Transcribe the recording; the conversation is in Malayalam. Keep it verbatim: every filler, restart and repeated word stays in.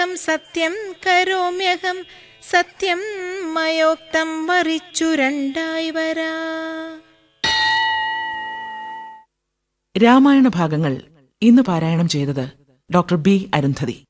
ഏവം സത്യം കരോമ്യഹം സത്യം മയോക്തം മറിച്ചു രണ്ടായി വരാ. രാമായണ ഭാഗങ്ങൾ ഇന്ന് പാരായണം ചെയ്തത് ഡോക്ടർ ബി അരുന്ധതി.